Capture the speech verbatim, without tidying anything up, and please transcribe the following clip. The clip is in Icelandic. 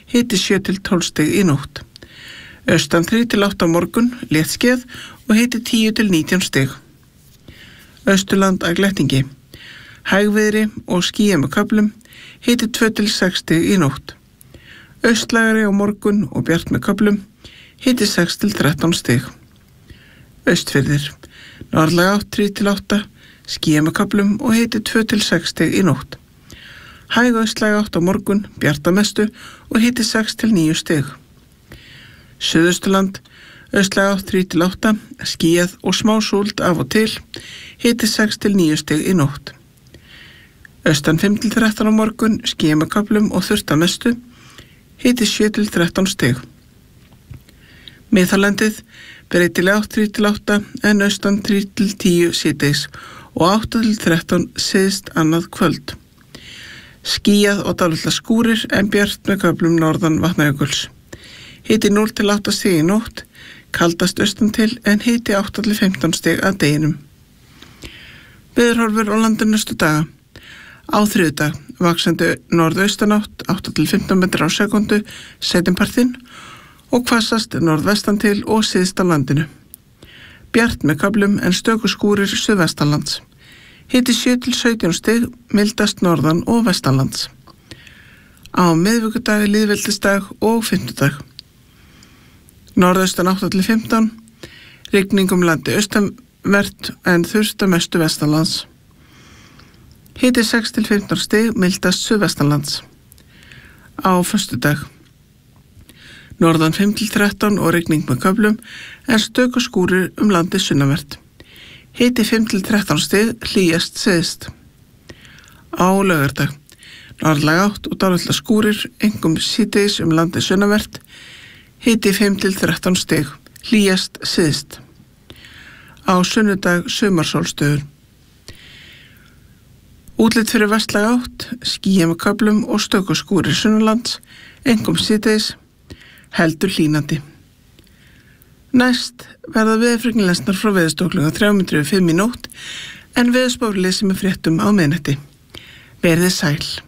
hiti sjö til tólf stig í nótt. Austan þrír til átta á morgun, léttskýjað og hiti tíu til nítján stig. Austurland að glettingi. Hægviðri og skýjað með köflum, hiti tvö til sex stig í nótt. Austlægari á morgun og bjart með köflum, hiti sex til þrettán stig. Austfirðir. Norðlæg átt þrír til átta, skýjað með köflum og hiti tvö til sex stig í nótt. Hæg austlæg átt á morgun, bjart að mestu og hiti sex til níu stig. Suðausturland. Austlæg átt þrír til átta, skýjað og smá súld af og til, hiti sex til níu stig í nótt. Austan fimm til þrettán á morgun, skýjað með köflum og þurrt að mestu, hiti sjö til þrettán stig. Miðhálendið. Breytileg átt þrír til átta en austan þrír til tíu síðdegis og átta til þrettán syðst annað kvöld. Skýjað og dálitlar skúrir en bjart með köflum norðan Vatnajökuls. Hiti núll til átta stig í nótt, kaldast austan til en hiti átta til fimmtán stig að deginum. Veðurhorfur á landinu næstu daga. Á þriðjudag vaxandi norðaustanátt átta til fimmtán metrar á sekundu seinnipartinn og hvassast norðvestan til og syðst á landinu. Bjart með köflum en stöku skúrir suðvestanlands. Hiti sjö til sautján stig, mildast norðan og vestanlands. Á miðvikudag, lýðveldisdag og fimmtudag. Norðaustan átta til fimmtán, rigning um landi austanvert en þurrt að mestu vestanlands. Hiti sex til fimmtán stig, mildast suðvestanlands. Á föstudag. Norðan fimm til þrettán og rigning með köflum en stöku skúrir um landi sunnanvert. Hiti fimm til þrettán stig, hlýjast syðst. Á laugardag. Norðlæg átt og dálitlar skúrir, einkum síðdegis um landi sunnanvert. Hiti fimm til þrettán stig, hlýjast syðst. Á sunnudag sumarsólstöður. Útlit fyrir vestlæg átt, skýjað með köflum og stöku skúrir sunnanlands, einkum síðdegis, heldur hlýnandi. Næst verða veðurfregnir frá Veðurstofu klukkan þrjú mínútur yfir fimm í nótt en veðurspár lesið með fréttum á miðnætti. Verið sæl.